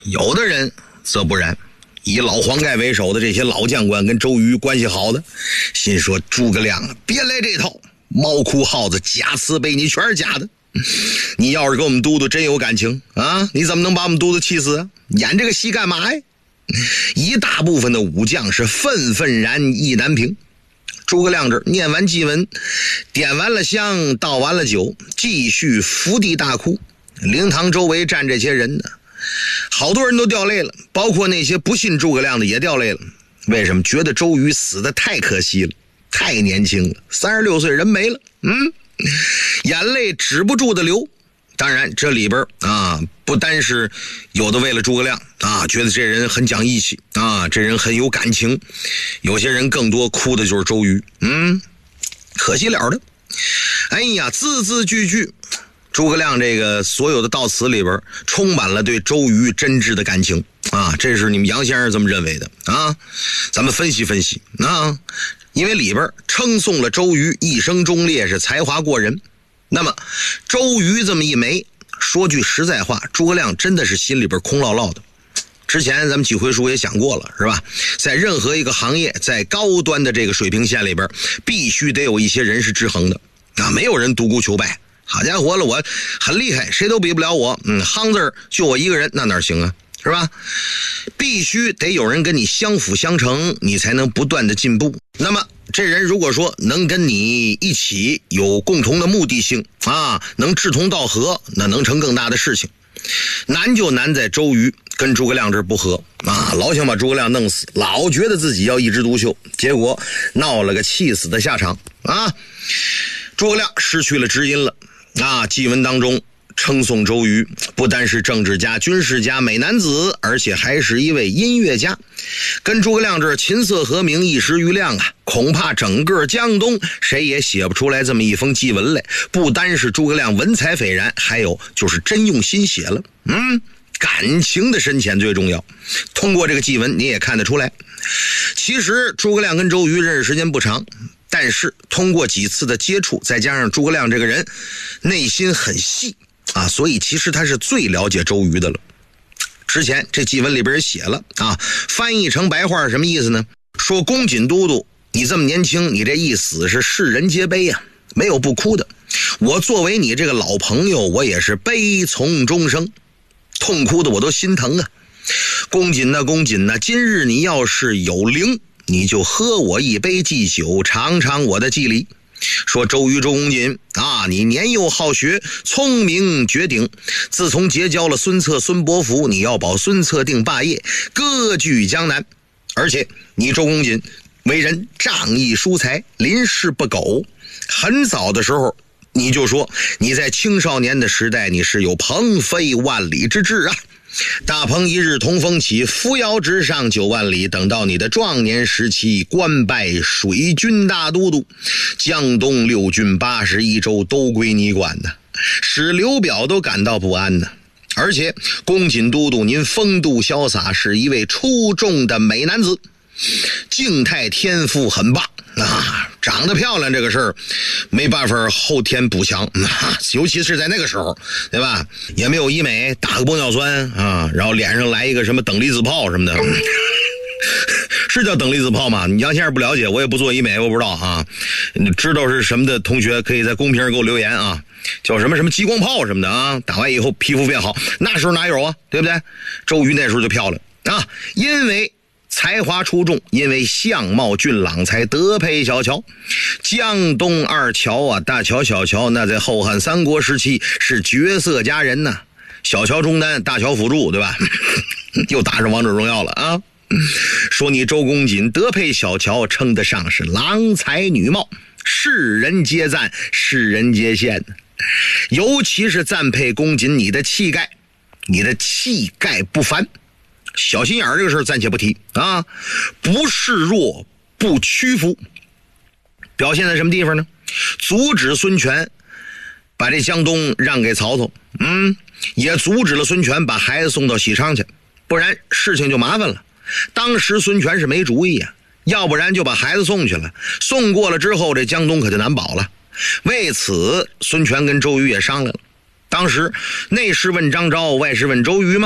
有的人则不然，以老黄盖为首的这些老将官跟周瑜关系好的，心说诸葛亮别来这套，猫哭耗子假慈悲，你全是假的。你要是跟我们都督真有感情啊，你怎么能把我们都督气死啊？演这个戏干嘛呀？一大部分的武将是愤愤然意难平。诸葛亮这念完祭文，点完了香，倒完了酒，继续伏地大哭。灵堂周围站这些人呢，好多人都掉泪了，包括那些不信诸葛亮的也掉泪了。为什么？觉得周瑜死得太可惜了，太年轻了，36岁人没了，眼泪止不住的流。当然这里边不单是有的为了诸葛亮觉得这人很讲义气这人很有感情，有些人更多哭的就是周瑜，可惜了的。哎呀，字字句句诸葛亮这个所有的悼词里边充满了对周瑜真挚的感情这是你们杨先生这么认为的咱们分析分析因为里边称颂了周瑜一生忠烈，是才华过人。那么周瑜这么一枚，说句实在话，诸葛亮真的是心里边空落落的。之前咱们几回书也讲过了，是吧？在任何一个行业，在高端的这个水平线里边，必须得有一些人是制衡的没有人独孤求败。好家伙了，我很厉害，谁都比不了我夯字儿就我一个人，那哪行啊，是吧？必须得有人跟你相辅相成，你才能不断的进步。那么这人如果说能跟你一起有共同的目的性能志同道合，那能成更大的事情。难就难在周瑜跟诸葛亮这不合老想把诸葛亮弄死，老觉得自己要一枝独秀，结果闹了个气死的下场诸葛亮失去了知音了祭文当中称颂周瑜不单是政治家、军事家、美男子，而且还是一位音乐家，跟诸葛亮这琴瑟和鸣，一时瑜亮恐怕整个江东谁也写不出来这么一封祭文来。不单是诸葛亮文采斐然，还有就是真用心写了感情的深浅最重要。通过这个祭文你也看得出来，其实诸葛亮跟周瑜认识时间不长，但是通过几次的接触，再加上诸葛亮这个人内心很细所以其实他是最了解周瑜的了。之前这祭文里边也写了翻译成白话什么意思呢？说公瑾都督，你这么年轻，你这一死是世人皆悲没有不哭的。我作为你这个老朋友，我也是悲从中生，痛哭的我都心疼公瑾公瑾今日你要是有灵，你就喝我一杯祭酒，尝尝我的祭礼。说周瑜周公瑾你年幼好学，聪明绝顶，自从结交了孙策孙伯符，你要保孙策定霸业，割据江南。而且你周公瑾为人仗义疏财，临事不苟，很早的时候你就说你在青少年的时代你是有鹏飞万里之志大鹏一日同风起，扶摇直上9万里。等到你的壮年时期，官拜水军大都督，江东6郡81州都归你管使刘表都感到不安而且公瑾都督您风度潇洒，是一位出众的美男子，静态天赋很棒长得漂亮这个事儿没办法后天补强尤其是在那个时候，对吧？也没有医美，打个玻尿酸然后脸上来一个什么等离子泡什么的是叫等离子泡吗？你杨先生不了解，我也不做医美，我不知道知道是什么的同学可以在公屏上给我留言叫什么什么激光泡什么的打完以后皮肤变好，那时候哪有对不对？周瑜那时候就漂亮因为才华出众，因为相貌俊朗才德配小乔。江东二乔大乔小乔，那在后汉三国时期是绝色佳人小乔中单，大乔辅助，对吧？又打上王者荣耀了说你周公瑾德配小乔，称得上是郎才女貌，世人皆赞，世人皆羡尤其是赞佩公瑾你的气概，你的气概不凡。小心眼这个事儿暂且不提不示弱，不屈服，表现在什么地方呢？阻止孙权把这江东让给曹操也阻止了孙权把孩子送到许昌去，不然事情就麻烦了。当时孙权是没主意要不然就把孩子送去了，送过了之后这江东可就难保了。为此孙权跟周瑜也商量了，当时内侍问张昭，外侍问周瑜吗？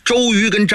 周瑜跟